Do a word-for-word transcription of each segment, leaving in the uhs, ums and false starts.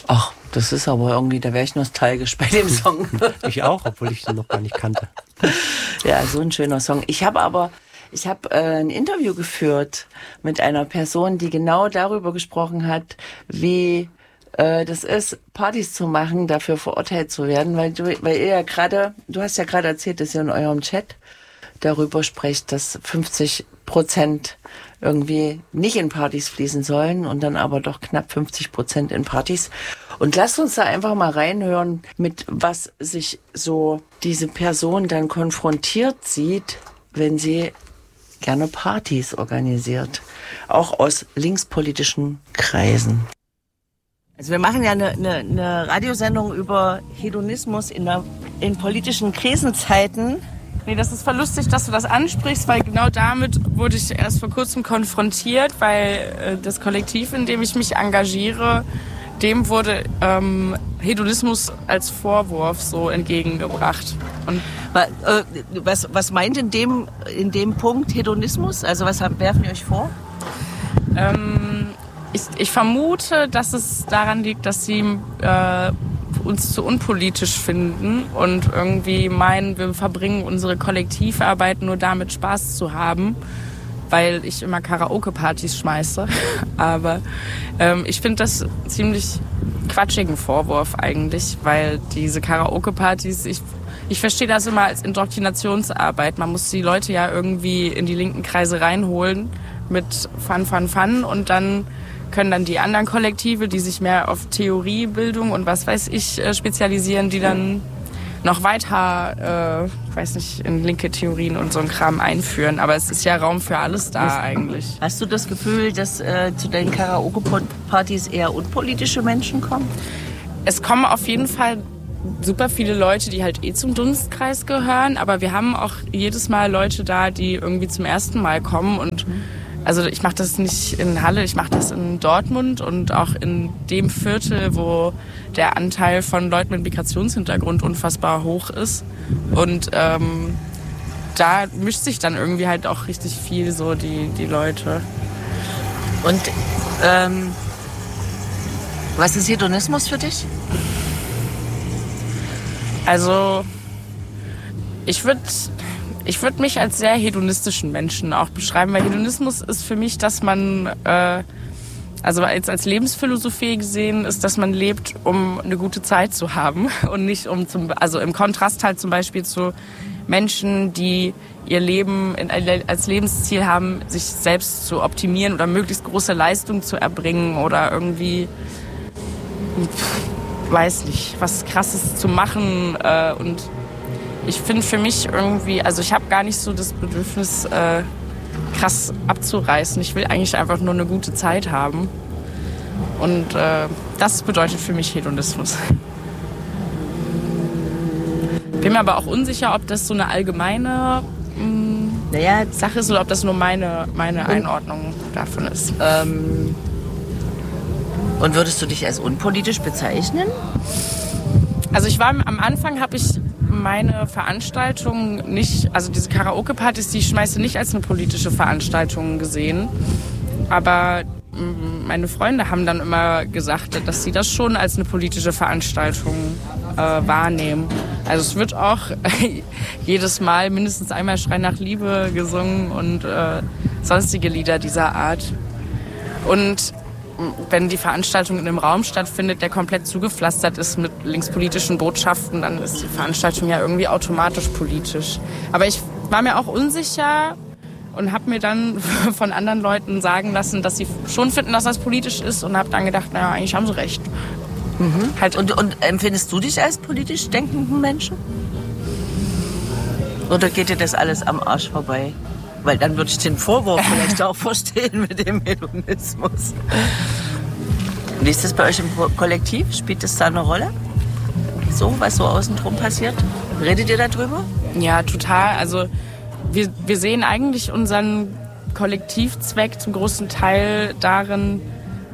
Ach, das ist aber irgendwie, da wäre ich nostalgisch bei dem Song. Ich auch, obwohl ich den noch gar nicht kannte. Ja, so ein schöner Song. Ich habe aber, ich habe äh, ein Interview geführt mit einer Person, die genau darüber gesprochen hat, wie äh, das ist, Partys zu machen, dafür verurteilt zu werden, weil du, weil ihr ja gerade, du hast ja gerade erzählt, dass ihr in eurem Chat darüber sprecht, dass fünfzig Prozent irgendwie nicht in Partys fließen sollen und dann aber doch knapp fünfzig Prozent in Partys. Und lasst uns da einfach mal reinhören, mit was sich so diese Person dann konfrontiert sieht, wenn sie gerne Partys organisiert. Auch aus linkspolitischen Kreisen. Also wir machen ja eine, eine, eine Radiosendung über Hedonismus in, der, in politischen Krisenzeiten. Nee, das ist voll lustig, dass du das ansprichst, weil genau damit wurde ich erst vor kurzem konfrontiert, weil äh, das Kollektiv, in dem ich mich engagiere, dem wurde ähm, Hedonismus als Vorwurf so entgegengebracht. Und was, was meint in dem, in dem Punkt Hedonismus? Also was haben, werfen die euch vor? Ähm, ich, ich vermute, dass es daran liegt, dass sie äh, uns zu unpolitisch finden und irgendwie meinen, wir verbringen unsere Kollektivarbeit nur damit, Spaß zu haben, weil ich immer Karaoke-Partys schmeiße. Aber ähm, ich finde das ziemlich quatschigen Vorwurf eigentlich, weil diese Karaoke-Partys, ich, ich verstehe das immer als Indoktrinationsarbeit. Man muss die Leute ja irgendwie in die linken Kreise reinholen mit Fun, Fun, Fun und dann können dann die anderen Kollektive, die sich mehr auf Theoriebildung und was weiß ich spezialisieren, die dann noch weiter, äh, weiß nicht, in linke Theorien und so ein Kram einführen. Aber es ist ja Raum für alles da eigentlich. Hast du das Gefühl, dass äh, zu deinen Karaoke-Partys eher unpolitische Menschen kommen? Es kommen auf jeden Fall super viele Leute, die halt eh zum Dunstkreis gehören. Aber wir haben auch jedes Mal Leute da, die irgendwie zum ersten Mal kommen und mhm. Also ich mache das nicht in Halle, ich mache das in Dortmund und auch in dem Viertel, wo der Anteil von Leuten mit Migrationshintergrund unfassbar hoch ist. Und ähm, da mischt sich dann irgendwie halt auch richtig viel so die, die Leute. Und ähm, was ist Hedonismus für dich? Also ich würde... Ich würde mich als sehr hedonistischen Menschen auch beschreiben, weil Hedonismus ist für mich, dass man, äh, also als, als Lebensphilosophie gesehen ist, dass man lebt, um eine gute Zeit zu haben und nicht um zum, also im Kontrast halt zum Beispiel zu Menschen, die ihr Leben in, als Lebensziel haben, sich selbst zu optimieren oder möglichst große Leistung zu erbringen oder irgendwie, weiß nicht, was Krasses zu machen äh, und ich finde für mich irgendwie, also ich habe gar nicht so das Bedürfnis, äh, krass abzureißen. Ich will eigentlich einfach nur eine gute Zeit haben. Und äh, das bedeutet für mich Hedonismus. Bin mir aber auch unsicher, ob das so eine allgemeine mh, naja, Sache ist oder ob das nur meine, meine Einordnung davon ist. Ähm, und würdest du dich als unpolitisch bezeichnen? Also ich war am Anfang, habe ich meine Veranstaltung nicht, also diese Karaoke-Partys, die ich schmeiße, nicht als eine politische Veranstaltung gesehen. Aber meine Freunde haben dann immer gesagt, dass sie das schon als eine politische Veranstaltung äh, wahrnehmen. Also es wird auch jedes Mal mindestens einmal Schrei nach Liebe gesungen und äh, sonstige Lieder dieser Art. Und wenn die Veranstaltung in einem Raum stattfindet, der komplett zugepflastert ist mit linkspolitischen Botschaften, dann ist die Veranstaltung ja irgendwie automatisch politisch. Aber ich war mir auch unsicher und habe mir dann von anderen Leuten sagen lassen, dass sie schon finden, dass das politisch ist und habe dann gedacht, naja, eigentlich haben sie recht. Mhm. Halt und, und empfindest du dich als politisch denkenden Menschen? Oder geht dir das alles am Arsch vorbei? Weil dann würde ich den Vorwurf vielleicht auch verstehen mit dem Hedonismus. Wie ist das bei euch im Kollektiv? Spielt das da eine Rolle? So, was so außen drum passiert? Redet ihr darüber? Ja, total. Also wir, wir sehen eigentlich unseren Kollektivzweck zum großen Teil darin,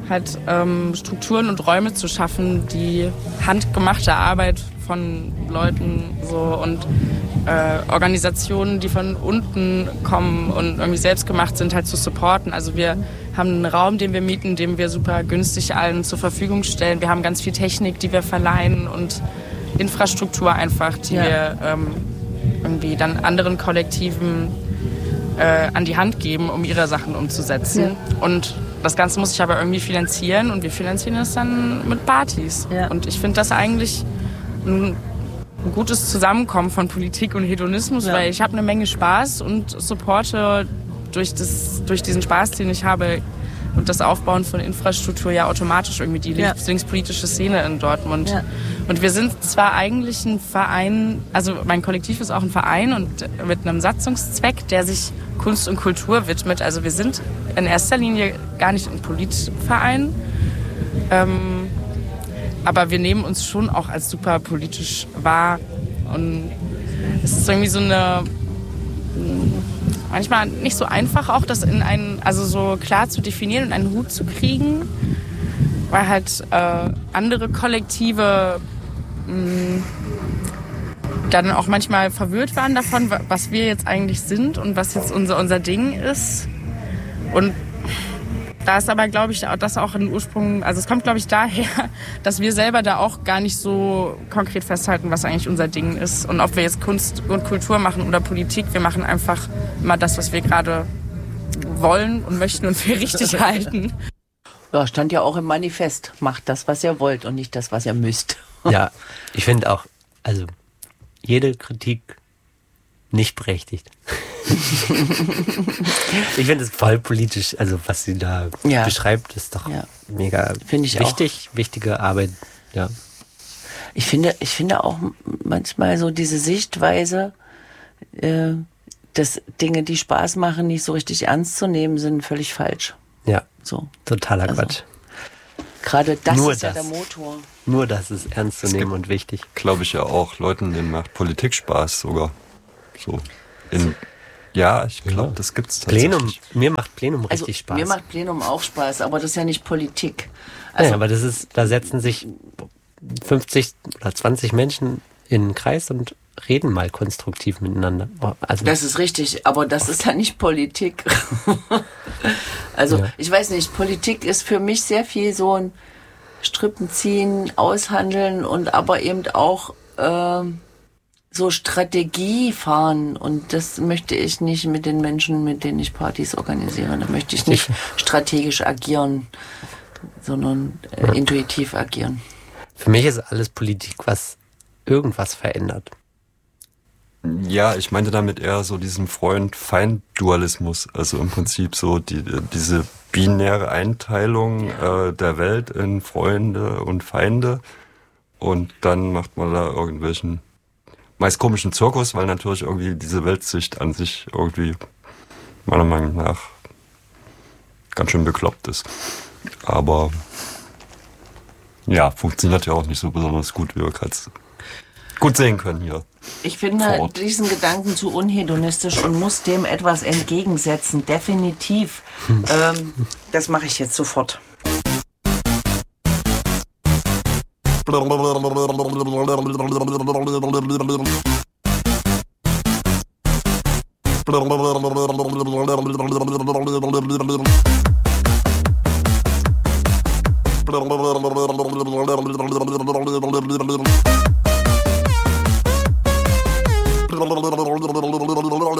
halt ähm, Strukturen und Räume zu schaffen, die handgemachte Arbeit von Leuten so und äh, Organisationen, die von unten kommen und irgendwie selbstgemacht sind, halt zu supporten. Also wir haben einen Raum, den wir mieten, den wir super günstig allen zur Verfügung stellen. Wir haben ganz viel Technik, die wir verleihen und Infrastruktur einfach, die ja. wir ähm, irgendwie dann anderen Kollektiven äh, an die Hand geben, um ihre Sachen umzusetzen. Ja. Und das Ganze muss sich aber irgendwie finanzieren und wir finanzieren es dann mit Partys. Ja. Und ich finde das eigentlich ein, ein gutes Zusammenkommen von Politik und Hedonismus, ja. weil ich habe eine Menge Spaß und supporte durch, das, durch diesen Spaß, den ich habe und das Aufbauen von Infrastruktur ja automatisch irgendwie die ja. linkspolitische Szene in Dortmund. Ja. Und wir sind zwar eigentlich ein Verein, also mein Kollektiv ist auch ein Verein und mit einem Satzungszweck, der sich Kunst und Kultur widmet. Also wir sind in erster Linie gar nicht ein Politverein, ähm, aber wir nehmen uns schon auch als super politisch wahr. Und es ist irgendwie so eine, manchmal nicht so einfach auch, das in einen, also so klar zu definieren und einen Hut zu kriegen, weil halt äh, andere Kollektive mh, dann auch manchmal verwirrt waren davon, was wir jetzt eigentlich sind und was jetzt unser, unser Ding ist. Und da ist aber, glaube ich, das auch ein Ursprung, also es kommt, glaube ich, daher, dass wir selber da auch gar nicht so konkret festhalten, was eigentlich unser Ding ist. Und ob wir jetzt Kunst und Kultur machen oder Politik, wir machen einfach immer das, was wir gerade wollen und möchten und für richtig halten. Ja, stand ja auch im Manifest, macht das, was ihr wollt und nicht das, was ihr müsst. Ja, ich finde auch, also jede Kritik nicht berechtigt. Ich finde es voll politisch, also was sie da ja. beschreibt, ist doch ja. mega find ich wichtig, auch. Wichtige Arbeit. Ja. Ich finde, ich finde auch manchmal so diese Sichtweise, äh, dass Dinge, die Spaß machen, nicht so richtig ernst zu nehmen, sind völlig falsch. Ja, so. Totaler also, Quatsch. Gerade das Nur ist das. ja der Motor. Nur das ist ernst zu es nehmen und wichtig. Glaube ich ja auch, Leuten, denen macht Politik Spaß sogar. So. In, ja, ich glaube, ja. das gibt's tatsächlich. Plenum, mir macht Plenum also, richtig Spaß. Mir macht Plenum auch Spaß, aber das ist ja nicht Politik. Also, ja, aber das ist, da setzen sich fünfzig oder zwanzig Menschen in einen Kreis und reden mal konstruktiv miteinander. Also, das ist richtig, aber das ist ja nicht Politik. Also ja. ich weiß nicht, Politik ist für mich sehr viel so ein Strippen ziehen, aushandeln und aber eben auch äh, so Strategie fahren. Und das möchte ich nicht mit den Menschen, mit denen ich Partys organisiere. Da möchte ich nicht strategisch agieren, sondern äh, ja. intuitiv agieren. Für mich ist alles Politik, was irgendwas verändert. Ja, ich meinte damit eher so diesen Freund-Feind-Dualismus. Also im Prinzip so die, diese binäre Einteilung ja. äh, der Welt in Freunde und Feinde. Und dann macht man da irgendwelchen meist komischen Zirkus, weil natürlich irgendwie diese Weltsicht an sich irgendwie meiner Meinung nach ganz schön bekloppt ist. Aber ja, funktioniert ja auch nicht so besonders gut, wie wir gerade gut sehen können hier. Ich finde diesen Gedanken zu unhedonistisch und muss dem etwas entgegensetzen. Definitiv. Hm. Ähm, das mache ich jetzt sofort.